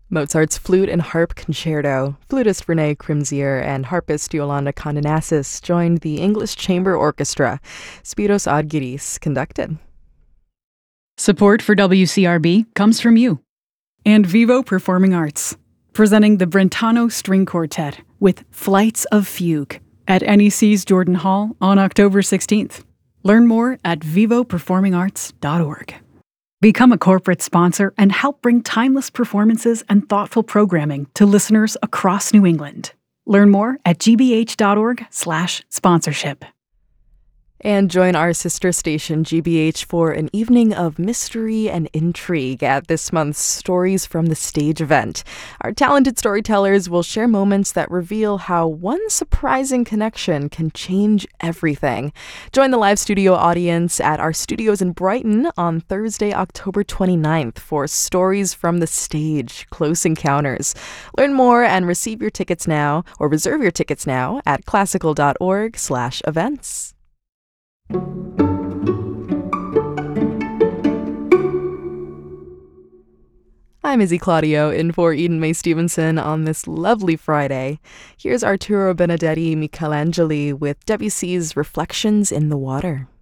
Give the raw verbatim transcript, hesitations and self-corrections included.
Mozart's Flute and Harp Concerto. Flutist René Crimzier and harpist Yolanda Condonasis joined the English Chamber Orchestra. Spiros Adgiris conducted. Support for W C R B comes from you and Vivo Performing Arts, presenting the Brentano String Quartet with Flights of Fugue at N E C's Jordan Hall on October sixteenth. Learn more at vivo performing arts dot org. Become a corporate sponsor and help bring timeless performances and thoughtful programming to listeners across New England. Learn more at g b h dot org slash sponsorship. And join our sister station G B H for an evening of mystery and intrigue at this month's Stories from the Stage event. Our talented storytellers will share moments that reveal how one surprising connection can change everything. Join the live studio audience at our studios in Brighton on Thursday, October twenty-ninth for Stories from the Stage, Close Encounters. Learn more and receive your tickets now, or reserve your tickets now at classical dot org slash events. I'm Izzy Claudio in for Eden Mae Stevenson on this lovely Friday. Here's Arturo Benedetti Michelangeli with Debussy's Reflections in the Water.